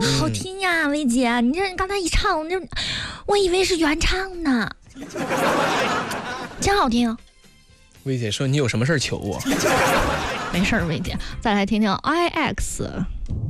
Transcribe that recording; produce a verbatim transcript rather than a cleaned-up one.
好听呀，薇姐，你这刚才一唱，我就我以为是原唱呢，真好听。 薇姐说你有什么事求我？ 没事儿，薇姐，再来听听 I X。